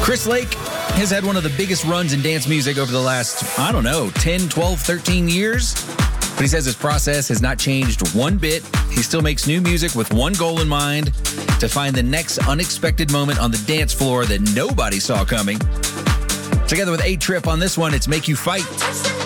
Chris Lake has had one of the biggest runs in dance music over the last, 10, 12, 13 years. But he says his process has not changed one bit. He still makes new music with one goal in mind: to find the next unexpected moment on the dance floor that nobody saw coming. Together with A-Trip on this one, it's Make You Fight.